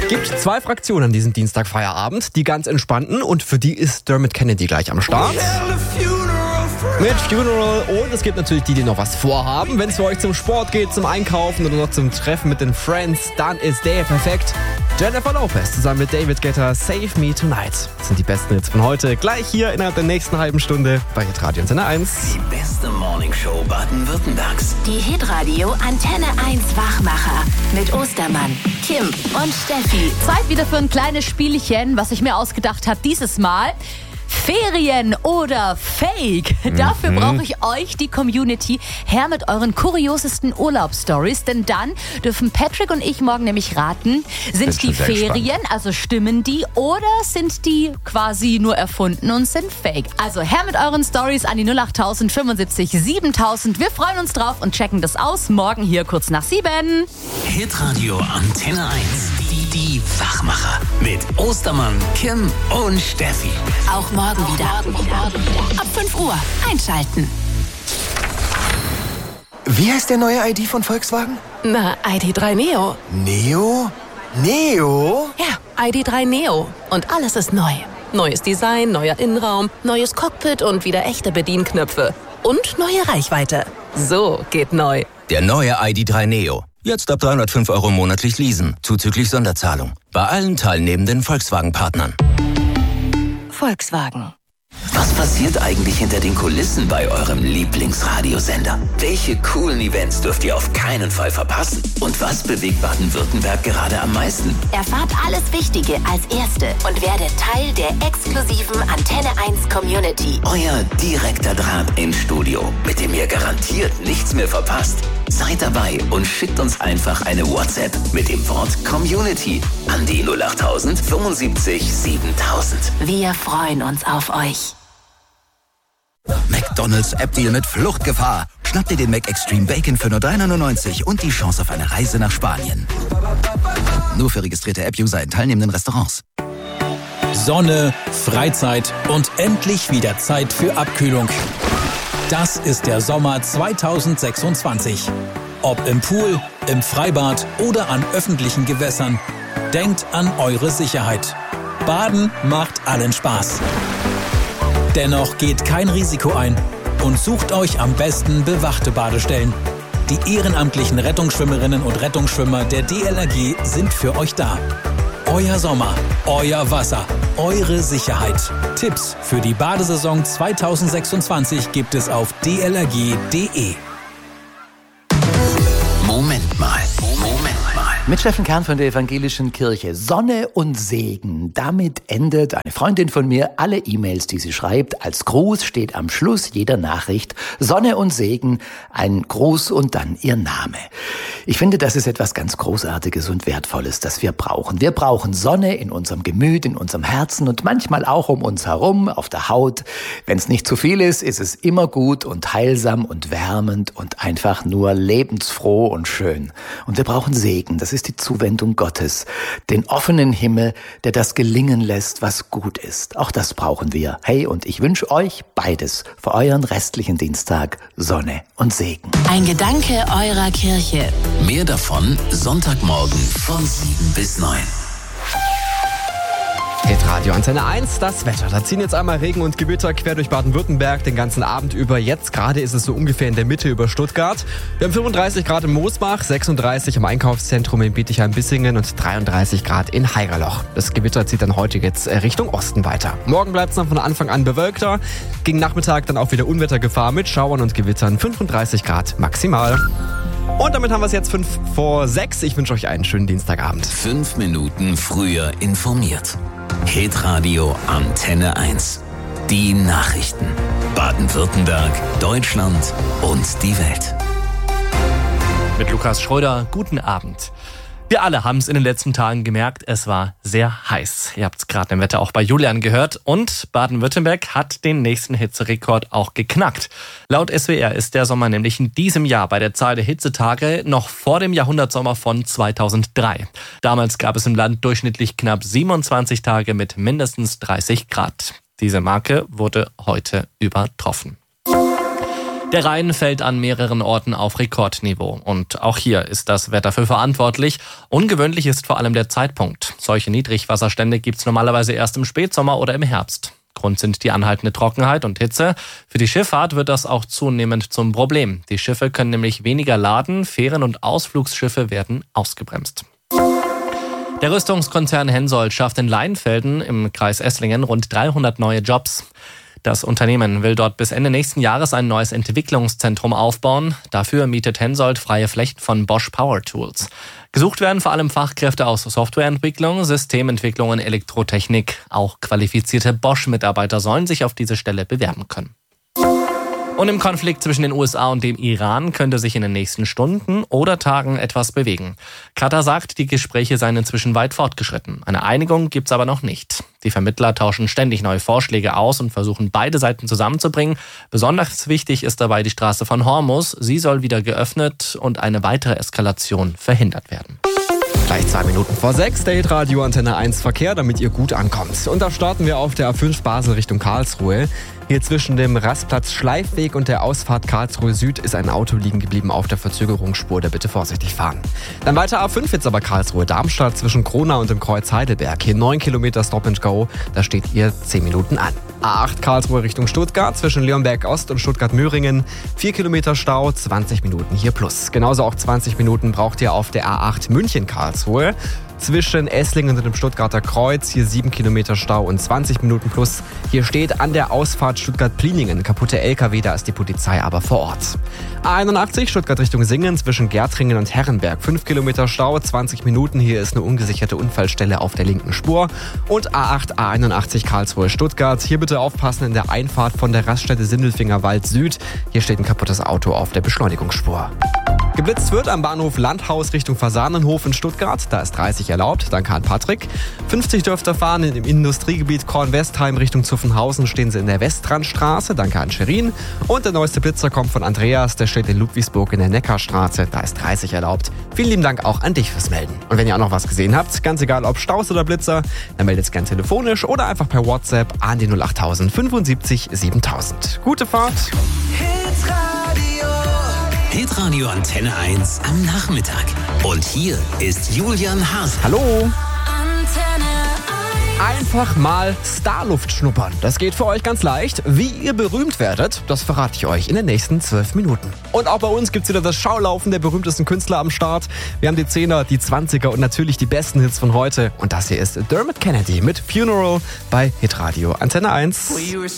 Gibt 2 Fraktionen an diesem Dienstag Feierabend, die ganz entspannten, und für die ist Dermot Kennedy gleich am Start. Mit Funeral, und es gibt natürlich die noch was vorhaben. Wenn es für euch zum Sport geht, zum Einkaufen oder noch zum Treffen mit den Friends, dann ist der perfekt. Jennifer Lopez zusammen mit David Guetta, Save Me Tonight. Das sind die besten Hits von heute, gleich hier innerhalb der nächsten halben Stunde bei Hitradio Antenne 1. Die beste Morningshow Baden-Württembergs. Die Hitradio Antenne 1 Wachmacher mit Ostermann, Kim und Steffi. Zeit wieder für ein kleines Spielchen, was ich mir ausgedacht habe dieses Mal. Ferien oder Fake? Dafür brauche ich euch, die Community, her mit euren kuriosesten Urlaubsstories. Denn dann dürfen Patrick und ich morgen nämlich raten, sind die Ferien, also stimmen die, oder sind die quasi nur erfunden und sind fake? Also her mit euren Stories an die 08000 75 7000. Wir freuen uns drauf und checken das aus. Morgen hier kurz nach 7. Hitradio Antenne 1. Die Wachmacher mit Ostermann, Kim und Steffi. Auch morgen wieder. Ab 5 Uhr einschalten. Wie heißt der neue ID von Volkswagen? Na, ID3 Neo. Neo? Neo? Ja, ID3 Neo. Und alles ist neu. Neues Design, neuer Innenraum, neues Cockpit und wieder echte Bedienknöpfe. Und neue Reichweite. So geht neu. Der neue ID3 Neo. Jetzt ab 305 € monatlich leasen, zuzüglich Sonderzahlung. Bei allen teilnehmenden Volkswagen-Partnern. Volkswagen. Was passiert eigentlich hinter den Kulissen bei eurem Lieblingsradiosender? Welche coolen Events dürft ihr auf keinen Fall verpassen? Und was bewegt Baden-Württemberg gerade am meisten? Erfahrt alles Wichtige als Erste und werdet Teil der exklusiven Antenne 1 Community. Euer direkter Draht ins Studio, mit dem ihr garantiert nichts mehr verpasst. Seid dabei und schickt uns einfach eine WhatsApp mit dem Wort Community an die 08000 75 7000. Wir freuen uns auf euch. McDonald's App-Deal mit Fluchtgefahr. Schnapp dir den McExtreme Bacon für nur 3,99 € und die Chance auf eine Reise nach Spanien. Nur für registrierte App-User in teilnehmenden Restaurants. Sonne, Freizeit und endlich wieder Zeit für Abkühlung. Das ist der Sommer 2026. Ob im Pool, im Freibad oder an öffentlichen Gewässern. Denkt an eure Sicherheit. Baden macht allen Spaß. Dennoch geht kein Risiko ein und sucht euch am besten bewachte Badestellen. Die ehrenamtlichen Rettungsschwimmerinnen und Rettungsschwimmer der DLRG sind für euch da. Euer Sommer, euer Wasser, eure Sicherheit. Tipps für die Badesaison 2026 gibt es auf dlrg.de. Moment mal. Mit Steffen Kern von der Evangelischen Kirche. Sonne und Segen. Damit endet eine Freundin von mir alle E-Mails, die sie schreibt. Als Gruß steht am Schluss jeder Nachricht Sonne und Segen, ein Gruß und dann ihr Name. Ich finde, das ist etwas ganz Großartiges und Wertvolles, das wir brauchen. Wir brauchen Sonne in unserem Gemüt, in unserem Herzen und manchmal auch um uns herum, auf der Haut. Wenn es nicht zu viel ist, ist es immer gut und heilsam und wärmend und einfach nur lebensfroh und schön. Und wir brauchen Segen. Das ist die Zuwendung Gottes, den offenen Himmel, der das gelingen lässt, was gut ist. Auch das brauchen wir. Hey, und ich wünsche euch beides für euren restlichen Dienstag, Sonne und Segen. Ein Gedanke eurer Kirche. Mehr davon Sonntagmorgen von 7 bis 9. Hitradio Antenne 1, das Wetter. Da ziehen jetzt einmal Regen und Gewitter quer durch Baden-Württemberg den ganzen Abend über. Jetzt gerade ist es so ungefähr in der Mitte über Stuttgart. Wir haben 35 Grad in Moosbach, 36 im Einkaufszentrum in Bietigheim-Bissingen und 33 Grad in Haigerloch. Das Gewitter zieht dann heute jetzt Richtung Osten weiter. Morgen bleibt es dann von Anfang an bewölkter. Gegen Nachmittag dann auch wieder Unwettergefahr mit Schauern und Gewittern. 35 Grad maximal. Und damit haben wir es jetzt 5 vor 6. Ich wünsche euch einen schönen Dienstagabend. 5 Minuten früher informiert. Hitradio Antenne 1. Die Nachrichten. Baden-Württemberg, Deutschland und die Welt. Mit Lukas Schröder, guten Abend. Wir alle haben es in den letzten Tagen gemerkt, es war sehr heiß. Ihr habt es gerade im Wetter auch bei Julian gehört. Und Baden-Württemberg hat den nächsten Hitzerekord auch geknackt. Laut SWR ist der Sommer nämlich in diesem Jahr bei der Zahl der Hitzetage noch vor dem Jahrhundertsommer von 2003. Damals gab es im Land durchschnittlich knapp 27 Tage mit mindestens 30 Grad. Diese Marke wurde heute übertroffen. Der Rhein fällt an mehreren Orten auf Rekordniveau. Und auch hier ist das Wetter für verantwortlich. Ungewöhnlich ist vor allem der Zeitpunkt. Solche Niedrigwasserstände gibt's normalerweise erst im Spätsommer oder im Herbst. Grund sind die anhaltende Trockenheit und Hitze. Für die Schifffahrt wird das auch zunehmend zum Problem. Die Schiffe können nämlich weniger laden, Fähren und Ausflugsschiffe werden ausgebremst. Der Rüstungskonzern Hensoldt schafft in Leinfelden im Kreis Esslingen rund 300 neue Jobs. Das Unternehmen will dort bis Ende nächsten Jahres ein neues Entwicklungszentrum aufbauen. Dafür mietet Hensoldt freie Flächen von Bosch Power Tools. Gesucht werden vor allem Fachkräfte aus Softwareentwicklung, Systementwicklung und Elektrotechnik. Auch qualifizierte Bosch-Mitarbeiter sollen sich auf diese Stelle bewerben können. Und im Konflikt zwischen den USA und dem Iran könnte sich in den nächsten Stunden oder Tagen etwas bewegen. Katar sagt, die Gespräche seien inzwischen weit fortgeschritten. Eine Einigung gibt's aber noch nicht. Die Vermittler tauschen ständig neue Vorschläge aus und versuchen, beide Seiten zusammenzubringen. Besonders wichtig ist dabei die Straße von Hormuz. Sie soll wieder geöffnet und eine weitere Eskalation verhindert werden. Gleich 2 Minuten vor 6, der Hitradio Antenne 1 Verkehr, damit ihr gut ankommt. Und da starten wir auf der A5 Basel Richtung Karlsruhe. Hier zwischen dem Rastplatz Schleifweg und der Ausfahrt Karlsruhe Süd ist ein Auto liegen geblieben auf der Verzögerungsspur, da bitte vorsichtig fahren. Dann weiter A5 jetzt aber Karlsruhe-Darmstadt zwischen Kronau und dem Kreuz Heidelberg. Hier 9 Kilometer Stop and Go, da steht ihr 10 Minuten an. A8 Karlsruhe Richtung Stuttgart zwischen Leonberg Ost und Stuttgart-Möhringen. 4 Kilometer Stau, 20 Minuten hier plus. Genauso auch 20 Minuten braucht ihr auf der A8 München-Karlsruhe. Zwischen Esslingen und dem Stuttgarter Kreuz, hier 7 Kilometer Stau und 20 Minuten plus. Hier steht an der Ausfahrt Stuttgart-Pliningen kaputte LKW, da ist die Polizei aber vor Ort. A81 Stuttgart Richtung Singen zwischen Gärtringen und Herrenberg, 5 Kilometer Stau, 20 Minuten. Hier ist eine ungesicherte Unfallstelle auf der linken Spur. Und A8, A81 Karlsruhe Stuttgart. Hier bitte aufpassen in der Einfahrt von der Raststätte Sindelfingerwald Süd. Hier steht ein kaputtes Auto auf der Beschleunigungsspur. Geblitzt wird am Bahnhof Landhaus Richtung Fasanenhof in Stuttgart. Da ist 30 erlaubt. Danke an Patrick. 50 dürft ihr fahren im Industriegebiet Kornwestheim Richtung Zuffenhausen. Stehen sie in der Westrandstraße. Danke an Scherin. Und der neueste Blitzer kommt von Andreas. Der steht in Ludwigsburg in der Neckarstraße. Da ist 30 erlaubt. Vielen lieben Dank auch an dich fürs Melden. Und wenn ihr auch noch was gesehen habt, ganz egal ob Staus oder Blitzer, dann meldet es gern telefonisch oder einfach per WhatsApp an die 08000 75 7000. Gute Fahrt. Hitradio Antenne 1 am Nachmittag. Und hier ist Julian Haas. Hallo. Einfach mal Starluft schnuppern. Das geht für euch ganz leicht. Wie ihr berühmt werdet, das verrate ich euch in den nächsten 12 Minuten. Und auch bei uns gibt's wieder das Schaulaufen der berühmtesten Künstler am Start. Wir haben die 10er, die 20er und natürlich die besten Hits von heute. Und das hier ist Dermot Kennedy mit Funeral bei Hitradio Antenne 1.